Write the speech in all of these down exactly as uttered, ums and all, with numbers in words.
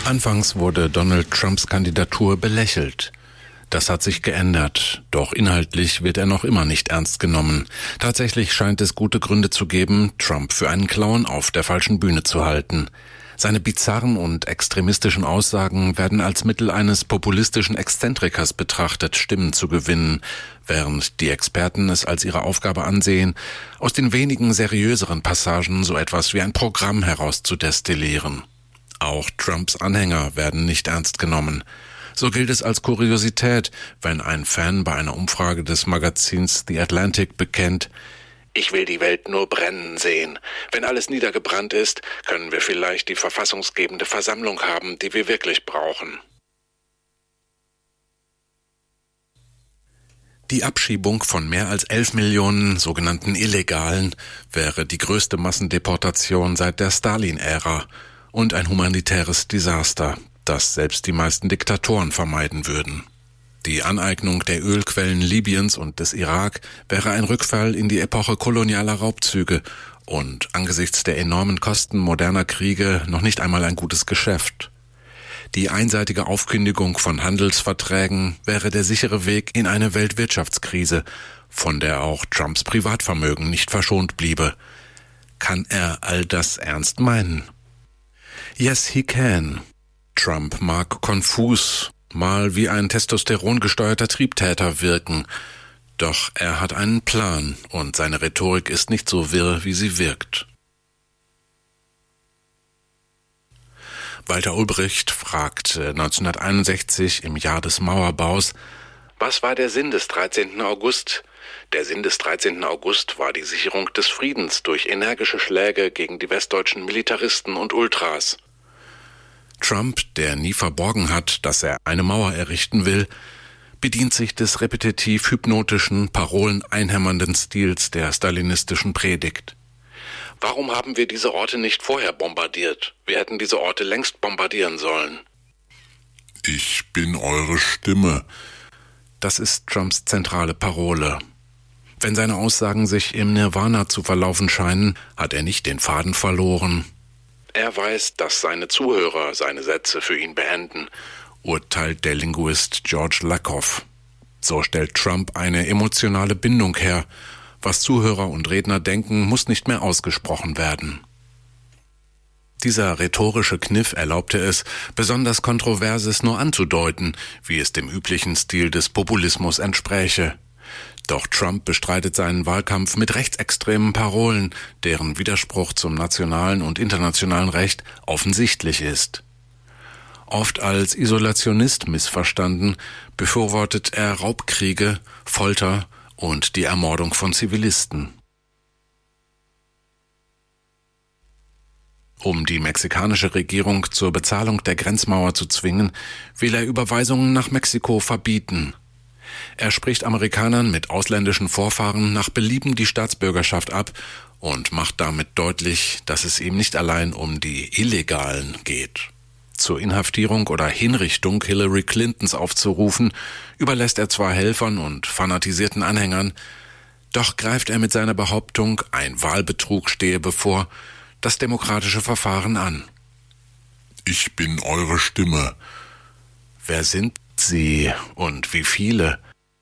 Anfangs wurde Donald Trumps Kandidatur belächelt. Das hat sich geändert, doch inhaltlich wird er noch immer nicht ernst genommen. Tatsächlich scheint es gute Gründe zu geben, Trump für einen Clown auf der falschen Bühne zu halten. Seine bizarren und extremistischen Aussagen werden als Mittel eines populistischen Exzentrikers betrachtet, Stimmen zu gewinnen, während die Experten es als ihre Aufgabe ansehen, aus den wenigen seriöseren Passagen so etwas wie ein Programm herauszudestillieren. Auch Trumps Anhänger werden nicht ernst genommen. So gilt es als Kuriosität, wenn ein Fan bei einer Umfrage des Magazins The Atlantic bekennt: Ich will die Welt nur brennen sehen. Wenn alles niedergebrannt ist, können wir vielleicht die verfassungsgebende Versammlung haben, die wir wirklich brauchen. Die Abschiebung von mehr als elf Millionen sogenannten Illegalen wäre die größte Massendeportation seit der Stalin-Ära und ein humanitäres Desaster, das selbst die meisten Diktatoren vermeiden würden. Die Aneignung der Ölquellen Libyens und des Irak wäre ein Rückfall in die Epoche kolonialer Raubzüge und angesichts der enormen Kosten moderner Kriege noch nicht einmal ein gutes Geschäft. Die einseitige Aufkündigung von Handelsverträgen wäre der sichere Weg in eine Weltwirtschaftskrise, von der auch Trumps Privatvermögen nicht verschont bliebe. Kann er all das ernst meinen? Yes, he can. Trump mag konfus, mal wie ein testosterongesteuerter Triebtäter wirken. Doch er hat einen Plan und seine Rhetorik ist nicht so wirr, wie sie wirkt. Walter Ulbricht fragte neunzehnhunderteinundsechzig im Jahr des Mauerbaus: Was war der Sinn des dreizehnten August? Der Sinn des dreizehnten August war die Sicherung des Friedens durch energische Schläge gegen die westdeutschen Militaristen und Ultras. Trump, der nie verborgen hat, dass er eine Mauer errichten will, bedient sich des repetitiv-hypnotischen, paroleneinhämmernden Stils der stalinistischen Predigt. Warum haben wir diese Orte nicht vorher bombardiert? Wir hätten diese Orte längst bombardieren sollen. Ich bin eure Stimme. Das ist Trumps zentrale Parole. Wenn seine Aussagen sich im Nirvana zu verlaufen scheinen, hat er nicht den Faden verloren. Er weiß, dass seine Zuhörer seine Sätze für ihn beenden, urteilt der Linguist George Lakoff. So stellt Trump eine emotionale Bindung her. Was Zuhörer und Redner denken, muss nicht mehr ausgesprochen werden. Dieser rhetorische Kniff erlaubte es, besonders Kontroverses nur anzudeuten, wie es dem üblichen Stil des Populismus entspräche. Doch Trump bestreitet seinen Wahlkampf mit rechtsextremen Parolen, deren Widerspruch zum nationalen und internationalen Recht offensichtlich ist. Oft als Isolationist missverstanden, befürwortet er Raubkriege, Folter und die Ermordung von Zivilisten. Um die mexikanische Regierung zur Bezahlung der Grenzmauer zu zwingen, will er Überweisungen nach Mexiko verbieten. Er spricht Amerikanern mit ausländischen Vorfahren nach Belieben die Staatsbürgerschaft ab und macht damit deutlich, dass es ihm nicht allein um die Illegalen geht. Zur Inhaftierung oder Hinrichtung Hillary Clintons aufzurufen, überlässt er zwar Helfern und fanatisierten Anhängern, doch greift er mit seiner Behauptung, ein Wahlbetrug stehe bevor, das demokratische Verfahren an. Ich bin eure Stimme. Wer sind Sie und wie viele?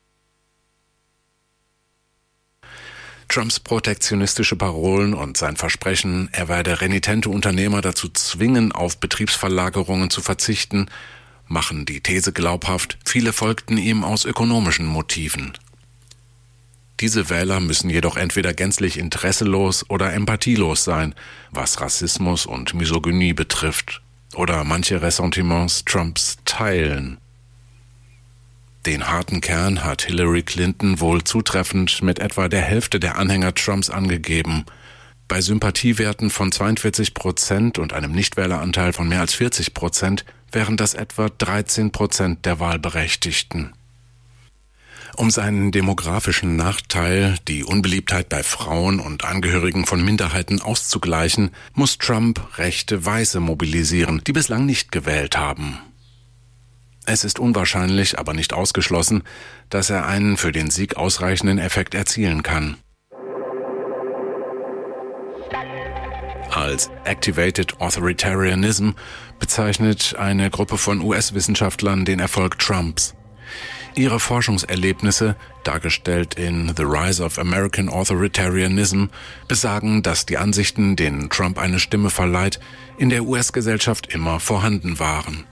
Trumps protektionistische Parolen und sein Versprechen, er werde renitente Unternehmer dazu zwingen, auf Betriebsverlagerungen zu verzichten, machen die These glaubhaft, viele folgten ihm aus ökonomischen Motiven. Diese Wähler müssen jedoch entweder gänzlich interesselos oder empathielos sein, was Rassismus und Misogynie betrifft, oder manche Ressentiments Trumps teilen. Den harten Kern hat Hillary Clinton wohl zutreffend mit etwa der Hälfte der Anhänger Trumps angegeben. Bei Sympathiewerten von zweiundvierzig Prozent und einem Nichtwähleranteil von mehr als vierzig Prozent wären das etwa dreizehn Prozent der Wahlberechtigten. Um seinen demografischen Nachteil, die Unbeliebtheit bei Frauen und Angehörigen von Minderheiten auszugleichen, muss Trump rechte Weiße mobilisieren, die bislang nicht gewählt haben. Es ist unwahrscheinlich, aber nicht ausgeschlossen, dass er einen für den Sieg ausreichenden Effekt erzielen kann. Als Activated Authoritarianism bezeichnet eine Gruppe von U S-Wissenschaftlern den Erfolg Trumps. Ihre Forschungserlebnisse, dargestellt in The Rise of American Authoritarianism, besagen, dass die Ansichten, denen Trump eine Stimme verleiht, in der U S-Gesellschaft immer vorhanden waren.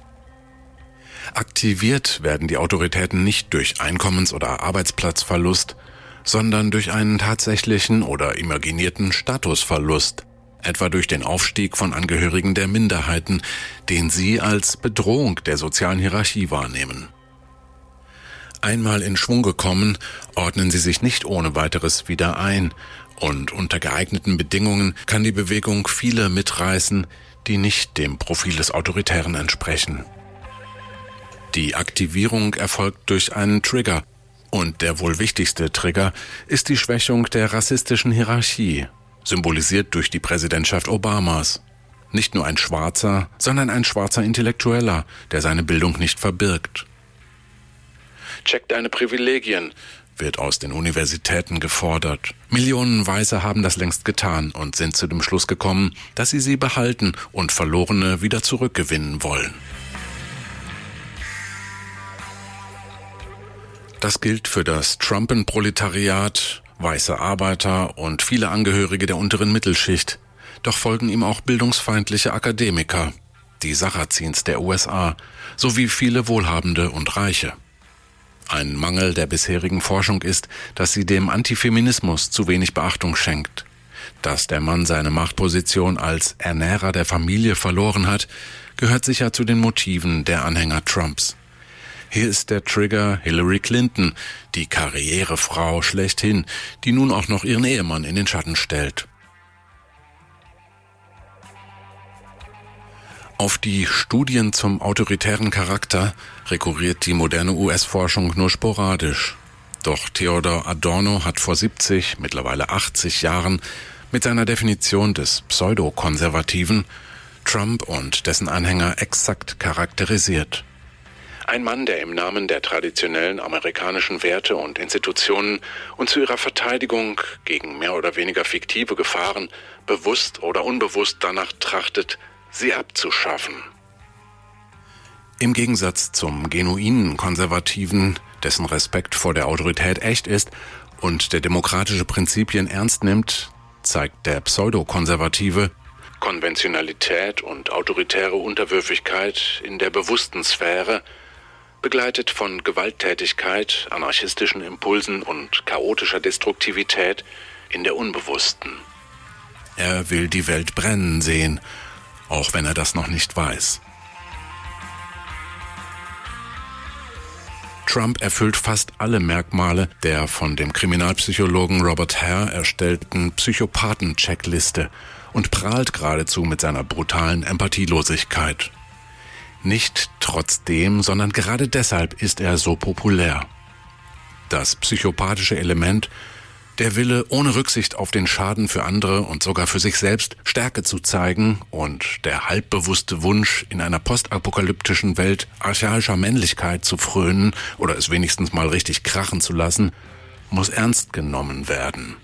Aktiviert werden die Autoritäten nicht durch Einkommens- oder Arbeitsplatzverlust, sondern durch einen tatsächlichen oder imaginierten Statusverlust, etwa durch den Aufstieg von Angehörigen der Minderheiten, den sie als Bedrohung der sozialen Hierarchie wahrnehmen. Einmal in Schwung gekommen, ordnen sie sich nicht ohne weiteres wieder ein, und unter geeigneten Bedingungen kann die Bewegung viele mitreißen, die nicht dem Profil des Autoritären entsprechen. Die Aktivierung erfolgt durch einen Trigger, und der wohl wichtigste Trigger ist die Schwächung der rassistischen Hierarchie, symbolisiert durch die Präsidentschaft Obamas. Nicht nur ein Schwarzer, sondern ein schwarzer Intellektueller, der seine Bildung nicht verbirgt. Check deine Privilegien, wird aus den Universitäten gefordert. Millionen Weiße haben das längst getan und sind zu dem Schluss gekommen, dass sie sie behalten und Verlorene wieder zurückgewinnen wollen. Das gilt für das Trumpenproletariat, weiße Arbeiter und viele Angehörige der unteren Mittelschicht. Doch folgen ihm auch bildungsfeindliche Akademiker, die Sarazins der U S A, sowie viele Wohlhabende und Reiche. Ein Mangel der bisherigen Forschung ist, dass sie dem Antifeminismus zu wenig Beachtung schenkt. Dass der Mann seine Machtposition als Ernährer der Familie verloren hat, gehört sicher zu den Motiven der Anhänger Trumps. Hier ist der Trigger Hillary Clinton, die Karrierefrau schlechthin, die nun auch noch ihren Ehemann in den Schatten stellt. Auf die Studien zum autoritären Charakter rekurriert die moderne U S-Forschung nur sporadisch. Doch Theodor Adorno hat vor siebzig, mittlerweile achtzig Jahren mit seiner Definition des Pseudokonservativen Trump und dessen Anhänger exakt charakterisiert. Ein Mann, der im Namen der traditionellen amerikanischen Werte und Institutionen und zu ihrer Verteidigung gegen mehr oder weniger fiktive Gefahren bewusst oder unbewusst danach trachtet, sie abzuschaffen. Im Gegensatz zum genuinen Konservativen, dessen Respekt vor der Autorität echt ist und der demokratische Prinzipien ernst nimmt, zeigt der Pseudokonservative Konventionalität und autoritäre Unterwürfigkeit in der bewussten Sphäre, begleitet von Gewalttätigkeit, anarchistischen Impulsen und chaotischer Destruktivität in der unbewussten. Er will die Welt brennen sehen, auch wenn er das noch nicht weiß. Trump erfüllt fast alle Merkmale der von dem Kriminalpsychologen Robert Hare erstellten Psychopathen-Checkliste und prahlt geradezu mit seiner brutalen Empathielosigkeit. Nicht trotzdem, sondern gerade deshalb ist er so populär. Das psychopathische Element, der Wille, ohne Rücksicht auf den Schaden für andere und sogar für sich selbst Stärke zu zeigen, und der halbbewusste Wunsch, in einer postapokalyptischen Welt archaischer Männlichkeit zu frönen oder es wenigstens mal richtig krachen zu lassen, muss ernst genommen werden.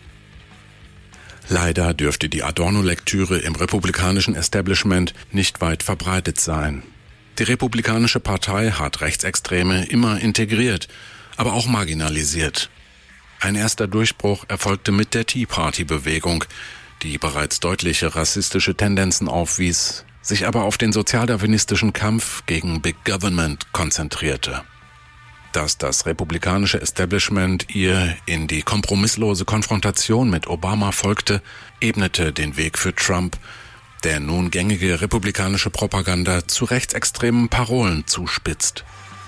Leider dürfte die Adorno-Lektüre im republikanischen Establishment nicht weit verbreitet sein. Die Republikanische Partei hat Rechtsextreme immer integriert, aber auch marginalisiert. Ein erster Durchbruch erfolgte mit der Tea Party-Bewegung, die bereits deutliche rassistische Tendenzen aufwies, sich aber auf den sozialdarwinistischen Kampf gegen Big Government konzentrierte. Dass das republikanische Establishment ihr in die kompromisslose Konfrontation mit Obama folgte, ebnete den Weg für Trump, der nun gängige republikanische Propaganda zu rechtsextremen Parolen zuspitzt.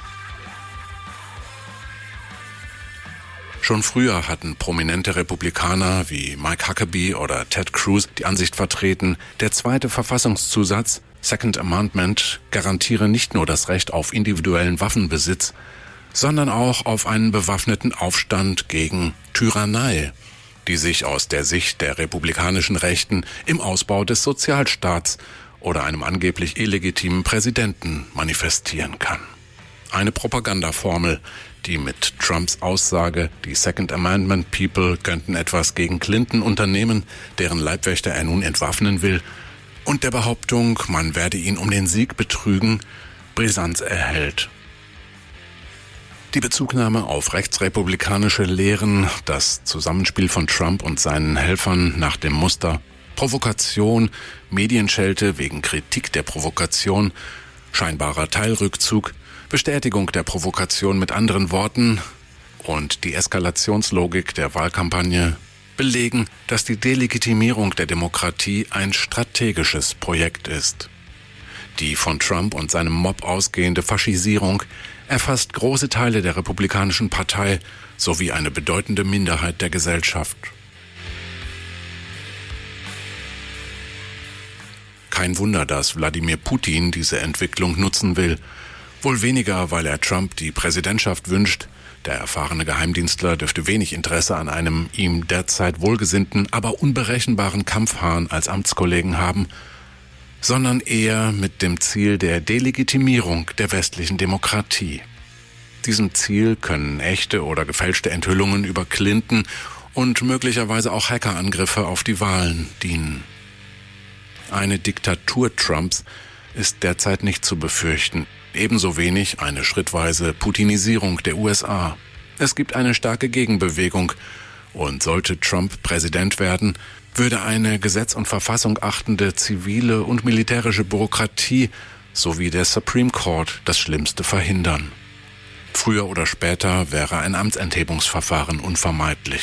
Schon früher hatten prominente Republikaner wie Mike Huckabee oder Ted Cruz die Ansicht vertreten, der zweite Verfassungszusatz, Second Amendment, garantiere nicht nur das Recht auf individuellen Waffenbesitz, sondern auch auf einen bewaffneten Aufstand gegen Tyrannei, die sich aus der Sicht der republikanischen Rechten im Ausbau des Sozialstaats oder einem angeblich illegitimen Präsidenten manifestieren kann. Eine Propagandaformel, die mit Trumps Aussage, die Second Amendment People könnten etwas gegen Clinton unternehmen, deren Leibwächter er nun entwaffnen will, und der Behauptung, man werde ihn um den Sieg betrügen, Brisanz erhält. Die Bezugnahme auf rechtsrepublikanische Lehren, das Zusammenspiel von Trump und seinen Helfern nach dem Muster Provokation, Medienschelte wegen Kritik der Provokation, scheinbarer Teilrückzug, Bestätigung der Provokation mit anderen Worten und die Eskalationslogik der Wahlkampagne belegen, dass die Delegitimierung der Demokratie ein strategisches Projekt ist. Die von Trump und seinem Mob ausgehende Faschisierung erfasst große Teile der Republikanischen Partei sowie eine bedeutende Minderheit der Gesellschaft. Kein Wunder, dass Wladimir Putin diese Entwicklung nutzen will. Wohl weniger, weil er Trump die Präsidentschaft wünscht. Der erfahrene Geheimdienstler dürfte wenig Interesse an einem ihm derzeit wohlgesinnten, aber unberechenbaren Kampfhahn als Amtskollegen haben, sondern eher mit dem Ziel der Delegitimierung der westlichen Demokratie. Diesem Ziel können echte oder gefälschte Enthüllungen über Clinton und möglicherweise auch Hackerangriffe auf die Wahlen dienen. Eine Diktatur Trumps ist derzeit nicht zu befürchten. Ebenso wenig eine schrittweise Putinisierung der U S A. Es gibt eine starke Gegenbewegung und sollte Trump Präsident werden, würde eine gesetz- und Verfassung achtende zivile und militärische Bürokratie sowie der Supreme Court das Schlimmste verhindern. Früher oder später wäre ein Amtsenthebungsverfahren unvermeidlich.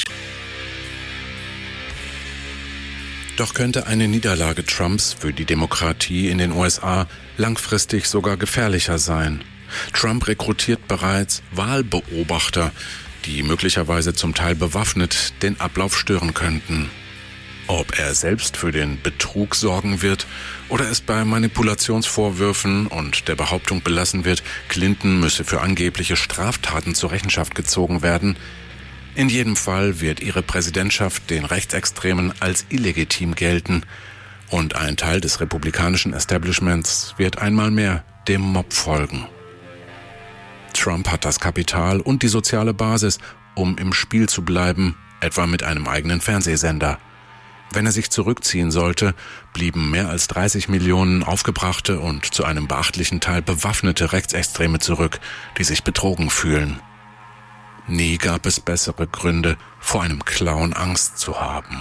Doch könnte eine Niederlage Trumps für die Demokratie in den U S A langfristig sogar gefährlicher sein. Trump rekrutiert bereits Wahlbeobachter, die möglicherweise zum Teil bewaffnet den Ablauf stören könnten. Ob er selbst für den Betrug sorgen wird oder es bei Manipulationsvorwürfen und der Behauptung belassen wird, Clinton müsse für angebliche Straftaten zur Rechenschaft gezogen werden, in jedem Fall wird ihre Präsidentschaft den Rechtsextremen als illegitim gelten und ein Teil des republikanischen Establishments wird einmal mehr dem Mob folgen. Trump hat das Kapital und die soziale Basis, um im Spiel zu bleiben, etwa mit einem eigenen Fernsehsender. Wenn er sich zurückziehen sollte, blieben mehr als dreißig Millionen aufgebrachte und zu einem beachtlichen Teil bewaffnete Rechtsextreme zurück, die sich betrogen fühlen. Nie gab es bessere Gründe, vor einem Clown Angst zu haben.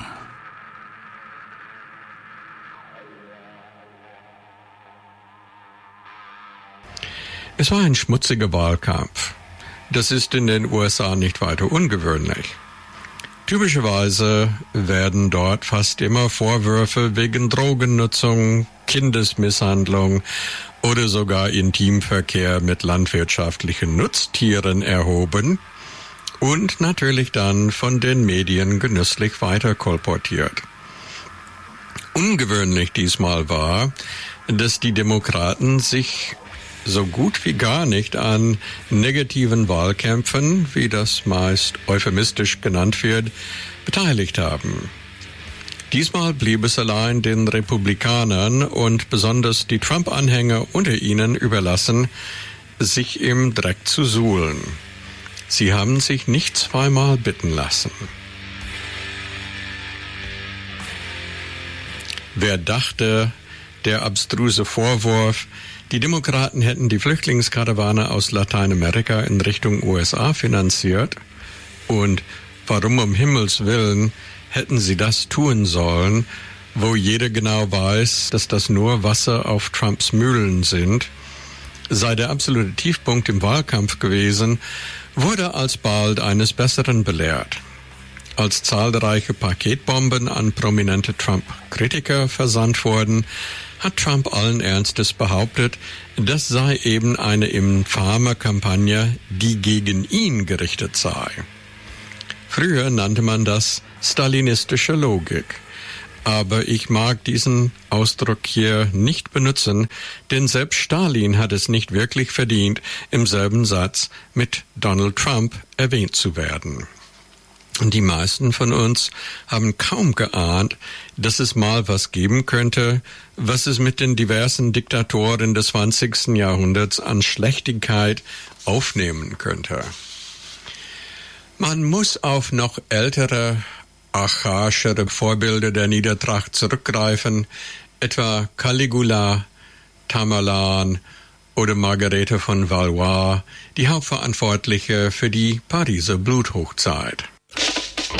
Es war ein schmutziger Wahlkampf. Das ist in den U S A nicht weiter ungewöhnlich. Typischerweise werden dort fast immer Vorwürfe wegen Drogennutzung, Kindesmisshandlung oder sogar Intimverkehr mit landwirtschaftlichen Nutztieren erhoben und natürlich dann von den Medien genüsslich weiter kolportiert. Ungewöhnlich diesmal war, dass die Demokraten sich so gut wie gar nicht an negativen Wahlkämpfen, wie das meist euphemistisch genannt wird, beteiligt haben. Diesmal blieb es allein den Republikanern und besonders die Trump-Anhänger unter ihnen überlassen, sich im Dreck zu suhlen. Sie haben sich nicht zweimal bitten lassen. Wer dachte, der abstruse Vorwurf, die Demokraten hätten die Flüchtlingskarawane aus Lateinamerika in Richtung U S A finanziert und warum um Himmels Willen hätten sie das tun sollen, wo jeder genau weiß, dass das nur Wasser auf Trumps Mühlen sind, sei der absolute Tiefpunkt im Wahlkampf gewesen, wurde alsbald eines Besseren belehrt. Als zahlreiche Paketbomben an prominente Trump-Kritiker versandt wurden, hat Trump allen Ernstes behauptet, das sei eben eine infame Kampagne, die gegen ihn gerichtet sei. Früher nannte man das stalinistische Logik. Aber ich mag diesen Ausdruck hier nicht benutzen, denn selbst Stalin hat es nicht wirklich verdient, im selben Satz mit Donald Trump erwähnt zu werden. Und die meisten von uns haben kaum geahnt, dass es mal was geben könnte, was es mit den diversen Diktatoren des zwanzigsten Jahrhunderts an Schlechtigkeit aufnehmen könnte. Man muss auf noch ältere, archaischere Vorbilder der Niedertracht zurückgreifen, etwa Caligula, Tamerlan oder Margarete von Valois, die Hauptverantwortliche für die Pariser Bluthochzeit.